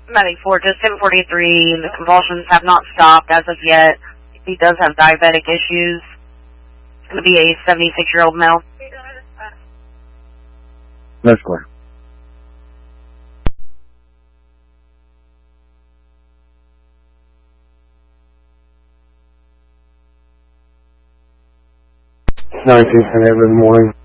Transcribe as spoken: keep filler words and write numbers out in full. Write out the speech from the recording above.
Medic four, just ten forty-three. The convulsions have not stopped as of yet. He does have diabetic issues. It's going to be a seventy-six-year-old male. That's clear. nineteen ten every morning.